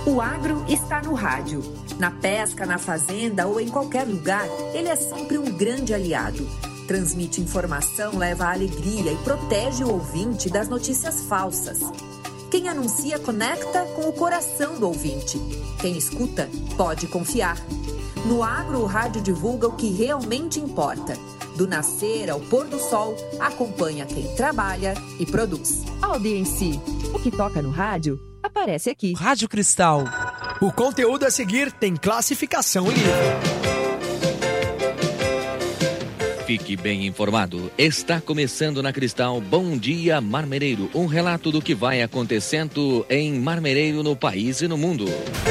O agro está no rádio. Na pesca, na fazenda ou em qualquer lugar, ele é sempre um grande aliado. Transmite informação, leva alegria e protege o ouvinte das notícias falsas. Quem anuncia conecta com o coração do ouvinte. Quem escuta pode confiar. No agro, o rádio divulga o que realmente importa. Do nascer ao pôr do sol, acompanha quem trabalha e produz. Audiência. O que toca no rádio aparece aqui. Rádio Cristal. O conteúdo a seguir tem classificação em nível. Fique bem informado. Está começando na Cristal Bom Dia Marmereiro. Um relato do que vai acontecendo em Marmereiro, no país e no mundo.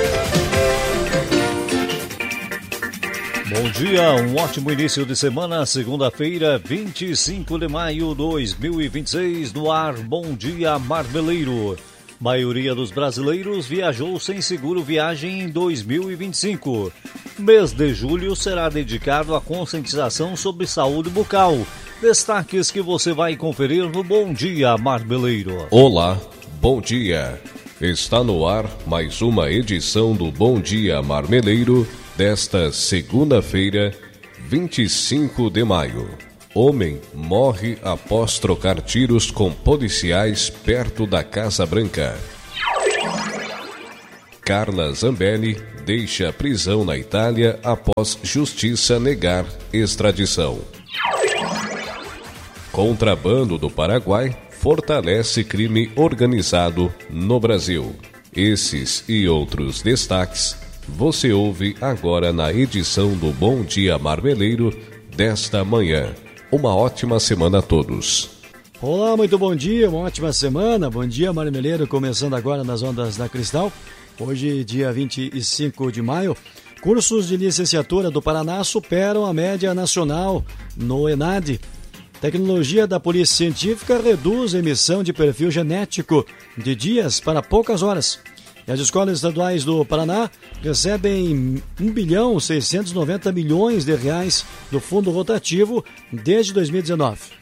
Bom dia, um ótimo início de semana, segunda-feira, 25 de maio de 2026, no ar Bom Dia Marmeleiro. Maioria dos brasileiros viajou sem seguro viagem em 2025. Mês de julho será dedicado à conscientização sobre saúde bucal. Destaques que você vai conferir no Bom Dia Marmeleiro. Olá, bom dia. Está no ar mais uma edição do Bom Dia Marmeleiro desta segunda-feira, 25 de maio. Homem morre após trocar tiros com policiais perto da Casa Branca. Carla Zambelli deixa prisão na Itália após justiça negar extradição. Contrabando do Paraguai fortalece crime organizado no Brasil. Esses e outros destaques você ouve agora na edição do Bom Dia Marmeleiro desta manhã. Uma ótima semana a todos. Olá, muito bom dia, uma ótima semana. Bom dia, Marmeleiro, começando agora nas ondas da Cristal. Hoje, dia 25 de maio, cursos de licenciatura do Paraná superam a média nacional no ENAD. Tecnologia da Polícia Científica reduz a emissão de perfil genético de dias para poucas horas. E as escolas estaduais do Paraná recebem R$1,690 bilhões do Fundo Rotativo desde 2019.